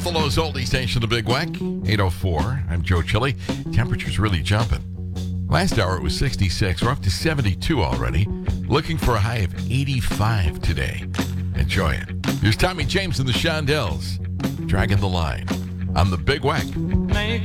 Buffalo's oldie station, The Big Wack, 8:04. I'm Joe Chili. Temperature's really jumping. Last hour it was 66. We're up to 72 already. Looking for a high of 85 today. Enjoy it. Here's Tommy James and the Shondells. Dragging the line on The Big Wack.